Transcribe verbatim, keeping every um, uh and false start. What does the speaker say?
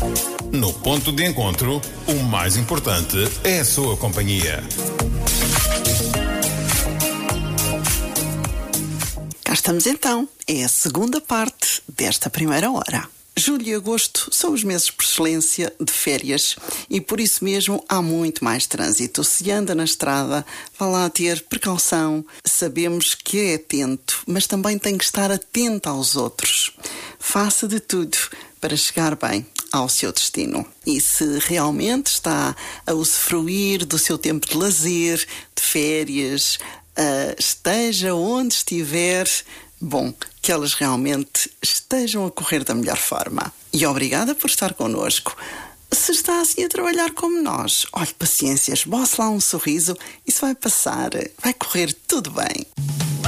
No ponto de encontro, o mais importante é a sua companhia. Cá estamos então, é a segunda parte desta primeira hora. Julho e agosto são os meses por excelência de férias e por isso mesmo há muito mais trânsito. Se anda na estrada, vá lá ter precaução. Sabemos que é atento, mas também tem que estar atento aos outros. Faça de tudo para chegar bem ao seu destino. E se realmente está a usufruir do seu tempo de lazer, de férias, uh, esteja onde estiver, bom, que elas realmente estejam a correr da melhor forma. E obrigada por estar connosco. Se está assim a trabalhar como nós, olhe, paciência, esboce lá um sorriso, isso vai passar, vai correr tudo bem.